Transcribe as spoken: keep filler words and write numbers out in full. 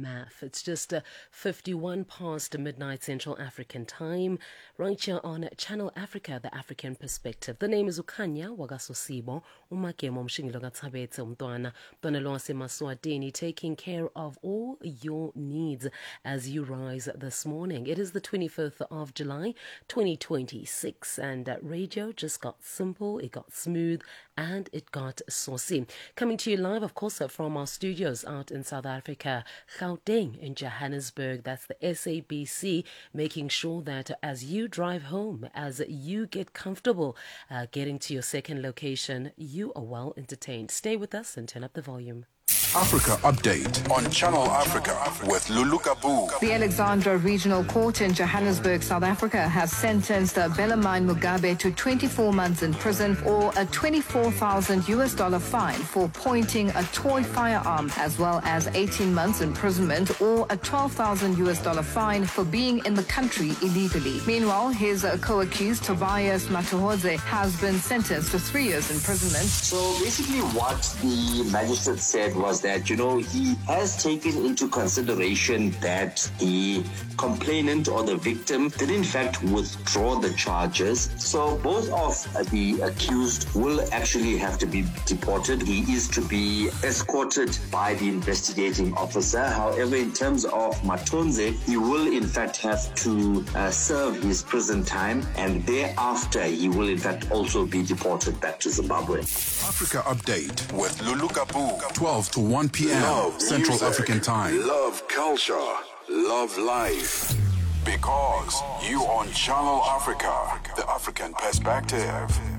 math. It's just uh, fifty-one past midnight Central African time, right here on Channel Africa, the African Perspective. The name is Ukanya Wagasosibo, Umakemo Mshingilo Gatabete Umtwana, Donelose Maswatini, taking care of all your needs as you rise this morning. It is the twenty-fifth of July, twenty twenty-six, and uh, radio just got simple, it got smooth, and it got saucy. Coming to you live, of course, from our studios out in South Africa, Gauteng in Johannesburg. That's the S A B C, making sure that as you drive home, as you get comfortable uh, getting to your second location, you are well entertained. Stay with us and turn up the volume. Africa Update on Channel Africa with Lulu Kabu. The Alexandra Regional Court in Johannesburg, South Africa, has sentenced Bellarmine Mugabe to twenty-four months in prison or a twenty-four thousand U S dollar fine for pointing a toy firearm, as well as eighteen months imprisonment or a twelve thousand U S dollar fine for being in the country illegally. Meanwhile, his uh, co-accused Tobias Matuhodze has been sentenced to three years imprisonment. So basically what the magistrate said was that, you know, he has taken into consideration that the complainant or the victim did in fact withdraw the charges. So both of the accused will actually have to be deported. He is to be escorted by the investigating officer. However, in terms of Matonze, he will in fact have to uh, serve his prison time, and thereafter he will in fact also be deported back to Zimbabwe. Africa Update with Lulu Kabu, twelve to one p.m. Love Central music, African time. Love culture, love life. Because you on Channel Africa, the African Perspective.